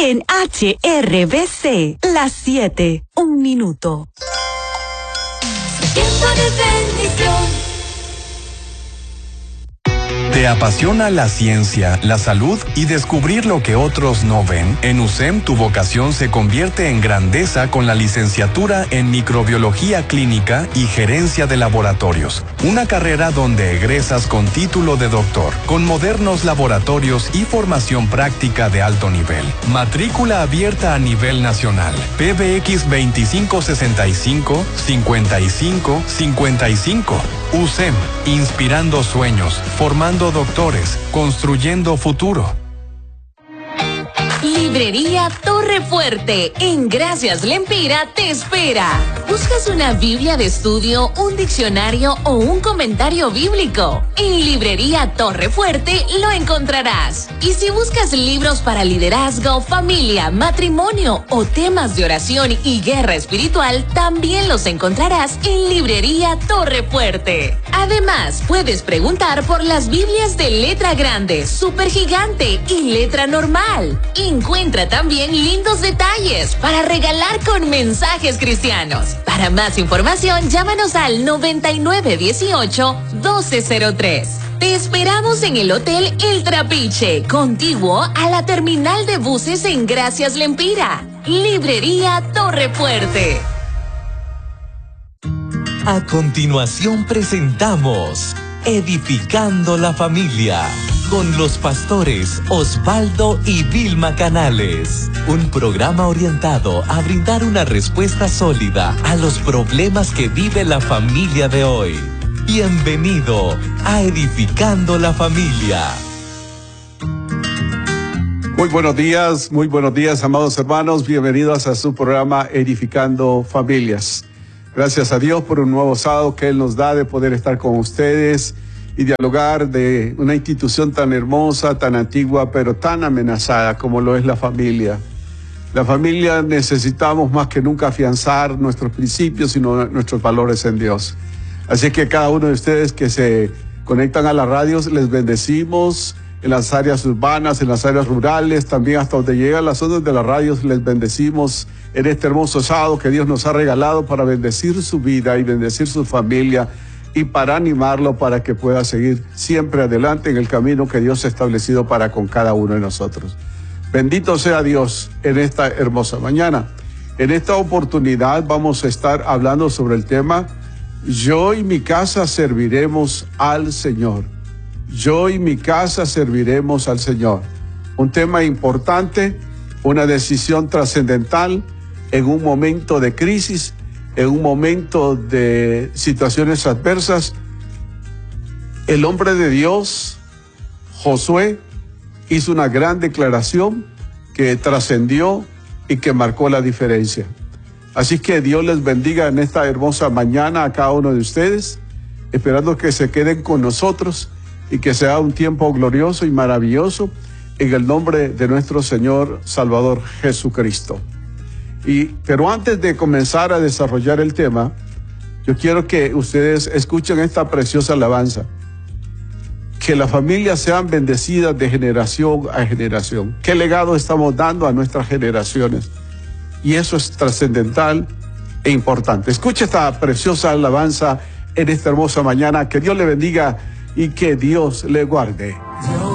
en HRBC, las 7, 1 minuto. Tiempo de bendición. ¿Te apasiona la ciencia, la salud y descubrir lo que otros no ven? En USEM tu vocación se convierte en grandeza con la licenciatura en microbiología clínica y gerencia de laboratorios. Una carrera donde egresas con título de doctor, con modernos laboratorios y formación práctica de alto nivel. Matrícula abierta a nivel nacional. PBX 2565 55 55. USEM, inspirando sueños, formando doctores, construyendo futuro. Librería Torre Fuerte, en Gracias Lempira, te espera. ¿Buscas una Biblia de estudio, un diccionario o un comentario bíblico? En Librería Torre Fuerte lo encontrarás. Y si buscas libros para liderazgo, familia, matrimonio o temas de oración y guerra espiritual, también los encontrarás en Librería Torre Fuerte. Además, puedes preguntar por las Biblias de letra grande, supergigante y letra normal. Encuentra también lindos detalles para regalar con mensajes cristianos. Para más información, llámanos al 9918-1203. Te esperamos en el Hotel El Trapiche, contiguo a la terminal de buses en Gracias Lempira. Librería Torre Fuerte. A continuación presentamos Edificando la Familia, con los pastores Osvaldo y Vilma Canales. Un programa orientado a brindar una respuesta sólida a los problemas que vive la familia de hoy. Bienvenido a Edificando la Familia. Muy buenos días, amados hermanos. Bienvenidos a su programa Edificando Familias. Gracias a Dios por un nuevo sábado que Él nos da de poder estar con ustedes y dialogar de una institución tan hermosa, tan antigua, pero tan amenazada como lo es la familia. La familia necesitamos más que nunca afianzar nuestros principios y nuestros valores en Dios. Así que cada uno de ustedes que se conectan a las radios, les bendecimos en las áreas urbanas, en las áreas rurales, también hasta donde llegan las ondas de las radios, les bendecimos en este hermoso sábado que Dios nos ha regalado para bendecir su vida y bendecir su familia y para animarlo para que pueda seguir siempre adelante en el camino que Dios ha establecido para con cada uno de nosotros. Bendito sea Dios en esta hermosa mañana. En esta oportunidad vamos a estar hablando sobre el tema Yo y mi casa serviremos al Señor. Yo y mi casa serviremos al Señor. Un tema importante, una decisión trascendental en un momento de crisis, en un momento de situaciones adversas. El hombre de Dios, Josué, hizo una gran declaración que trascendió y que marcó la diferencia. Así que Dios les bendiga en esta hermosa mañana a cada uno de ustedes, esperando que se queden con nosotros y que sea un tiempo glorioso y maravilloso en el nombre de nuestro Señor Salvador Jesucristo. Pero antes de comenzar a desarrollar el tema, yo quiero que ustedes escuchen esta preciosa alabanza. Que las familias sean bendecidas de generación a generación. ¿Qué legado estamos dando a nuestras generaciones? Y eso es trascendental e importante. Escuche esta preciosa alabanza en esta hermosa mañana. Que Dios le bendiga y que Dios le guarde.